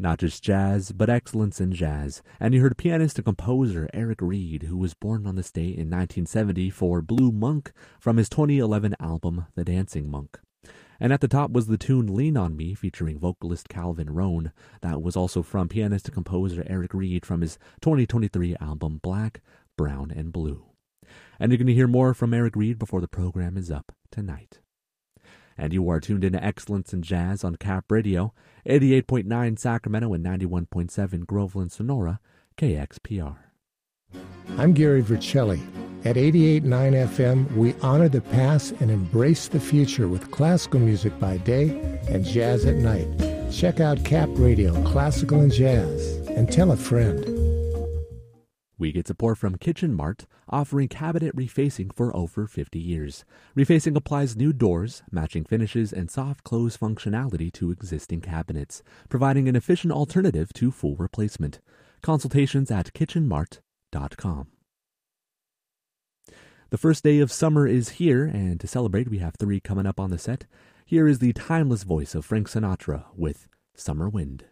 Not just jazz, but excellence in jazz. And you heard pianist and composer Eric Reed, who was born on this day in 1970 for Blue Monk from his 2011 album The Dancing Monk. And at the top was the tune Lean on Me featuring vocalist Calvin Rohn. That was also from pianist and composer Eric Reed from his 2023 album Black, Brown, and Blue. And you're going to hear more from Eric Reed before the program is up tonight. And you are tuned into Excellence in Jazz on Cap Radio, 88.9 Sacramento and 91.7 Groveland, Sonora, KXPR. I'm Gary Vercelli. At 88.9 FM, we honor the past and embrace the future with classical music by day and jazz at night. Check out Cap Radio, Classical and Jazz, and tell a friend. We get support from Kitchen Mart, offering cabinet refacing for over 50 years. Refacing applies new doors, matching finishes, and soft close functionality to existing cabinets, providing an efficient alternative to full replacement. Consultations at kitchenmart.com. The first day of summer is here, and to celebrate, we have 3 coming up on the set. Here is the timeless voice of Frank Sinatra with Summer Wind.